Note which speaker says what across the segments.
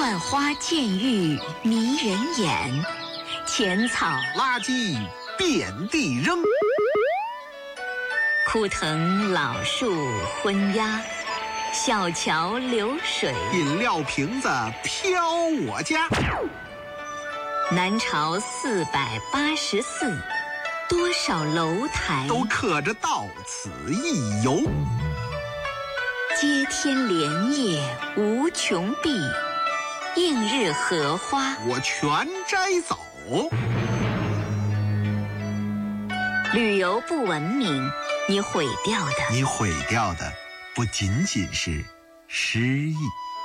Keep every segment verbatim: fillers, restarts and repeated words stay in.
Speaker 1: 乱花渐欲迷人眼，浅草
Speaker 2: 垃圾遍地扔，
Speaker 1: 枯藤老树昏鸦，小桥流水，
Speaker 2: 饮料瓶子飘我家。
Speaker 1: 南朝四百八十寺，多少楼台
Speaker 2: 都刻着到此一游。
Speaker 1: 接天莲叶无穷碧，映日荷花
Speaker 2: 我全摘走。
Speaker 1: 旅游不文明，你毁掉的，
Speaker 2: 你毁掉的不仅仅是诗意。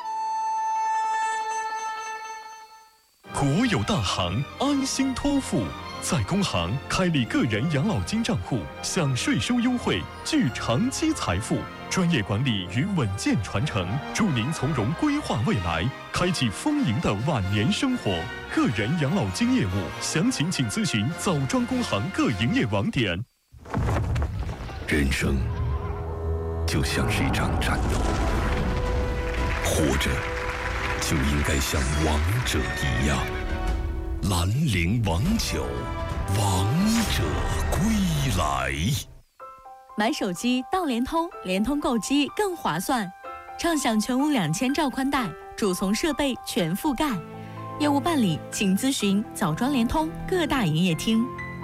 Speaker 3: 国有大行安心托付，在工行开立个人养老金账户，享税收优惠，聚长期财富。专业管理与稳健传承，助您从容规划未来，开启丰盈的晚年生活。个人养老金业务详情请咨询枣庄工行各营业网点。
Speaker 4: 人生就像是一场战斗，活着就应该像王者一样。兰陵王酒，王者归来。
Speaker 5: 买手机到联通，联通购机更划算，畅享全屋两千兆宽带，主从设备全覆盖。业务办理，请咨询枣庄联通各大营业厅。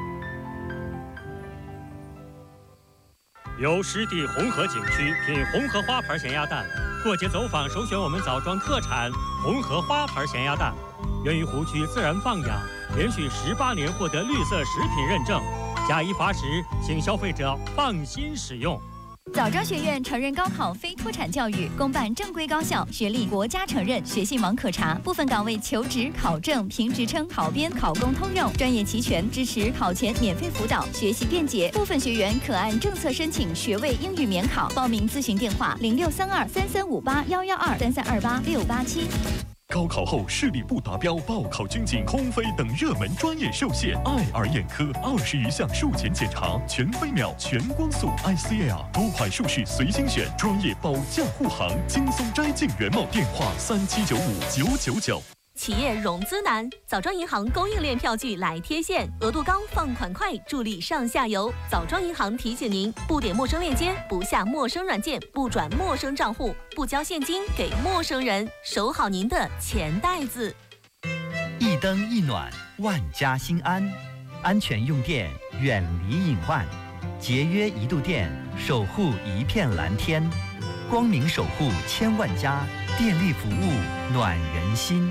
Speaker 6: 由湿地红河景区品红河花牌咸鸭蛋，过节走访首选我们枣庄特产红河花牌咸鸭蛋，源于湖区自然放养，连续十八年获得绿色食品认证。假一罚十，请消费者放心使用。
Speaker 7: 枣庄学院承认高考非脱产教育，公办正规高校，学历国家承认，学信网可查，部分岗位求职、考证、评职称、考编、考公通用，专业齐全，支持考前免费辅导，学习便捷。部分学员可按政策申请学位英语免考。报名咨询电话：零六三二三三五八幺幺二三三二八六八七。
Speaker 3: 高考后视力不达标、报考军警、空飞等热门专业受限，爱尔眼科二十余项术前检查，全飞秒、全光速 I C L 多款术式随心选，专业保驾护航，轻松摘镜原貌。电话三七九五九九九。
Speaker 8: 企业融资难，枣庄银行供应链票据来贴现，额度高，放款快，助力上下游。枣庄银行提醒您：不点陌生链接，不下陌生软件，不转陌生账户，不交现金给陌生人，守好您的钱袋子。
Speaker 9: 一灯一暖，万家心安。安全用电，远离隐患，节约一度电，守护一片蓝天。光明守护千万家，电力服务暖人心。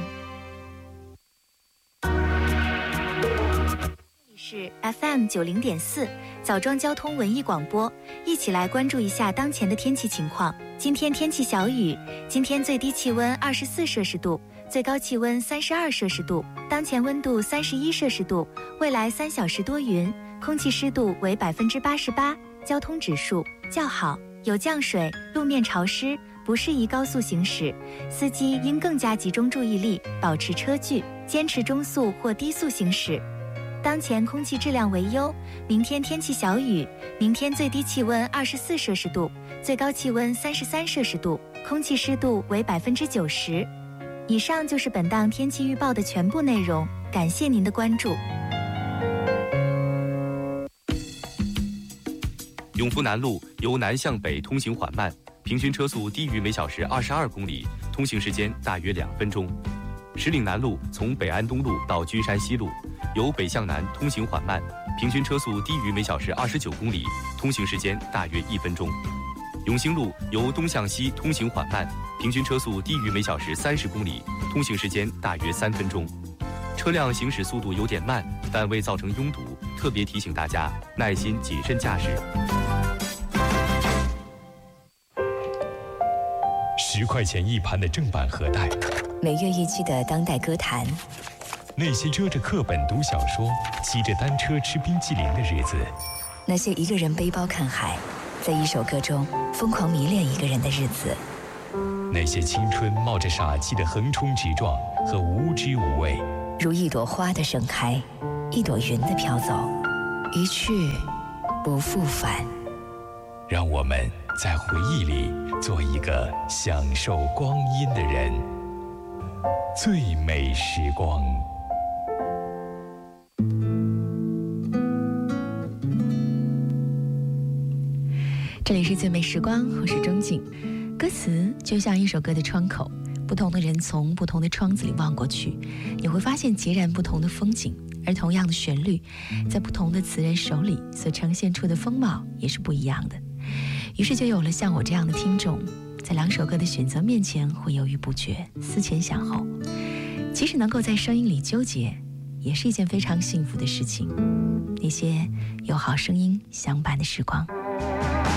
Speaker 7: 是 F M 九零点四，枣庄交通文艺广播，一起来关注一下当前的天气情况。今天天气小雨，今天最低气温二十四摄氏度，最高气温三十二摄氏度，当前温度三十一摄氏度，未来三小时多云，空气湿度为百分之八十八，交通指数较好，有降水，路面潮湿，不适宜高速行驶，司机应更加集中注意力，保持车距，坚持中速或低速行驶。当前空气质量为优，明天天气小雨，明天最低气温二十四摄氏度，最高气温三十三摄氏度，空气湿度为百分之九十。以上就是本档天气预报的全部内容，感谢您的关注。
Speaker 10: 永福南路由南向北通行缓慢，平均车速低于每小时二十二公里，通行时间大约两分钟。石岭南路从北安东路到君山西路，由北向南通行缓慢，平均车速低于每小时二十九公里，通行时间大约一分钟。永兴路由东向西通行缓慢，平均车速低于每小时三十公里，通行时间大约三分钟。车辆行驶速度有点慢，但未造成拥堵，特别提醒大家耐心谨慎驾驶。
Speaker 11: 十块钱一盘的正版盒带，
Speaker 12: 每月一期的当代歌坛，
Speaker 11: 那些遮着课本读小说、骑着单车吃冰淇淋的日子，
Speaker 12: 那些一个人背包看海，在一首歌中疯狂迷恋一个人的日子，
Speaker 11: 那些青春冒着傻气的横冲直撞和无知无畏，
Speaker 12: 如一朵花的盛开，一朵云的飘走，一去不复返。
Speaker 11: 让我们在回忆里做一个享受光阴的人。 最美时光。
Speaker 13: 这里是最美时光，我是钟景。歌词就像一首歌的窗口，不同的人从不同的窗子里望过去，你会发现截然不同的风景。而同样的旋律，在不同的词人手里所呈现出的风貌也是不一样的。于是就有了像我这样的听众，在两首歌的选择面前会犹豫不决，思前想后。即使能够在声音里纠结，也是一件非常幸福的事情。那些有好声音相伴的时光。